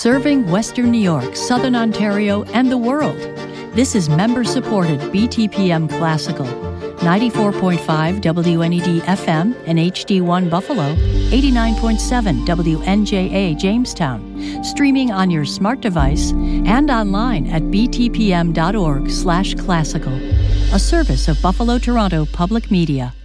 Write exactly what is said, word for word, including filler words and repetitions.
Serving Western New York, Southern Ontario, and the world. This is member-supported B T P M Classical. ninety-four point five W N E D F M and H D one Buffalo, eighty-nine point seven W N J A Jamestown, streaming on your smart device and online at btpm.org slash classical, a service of Buffalo Toronto Public Media.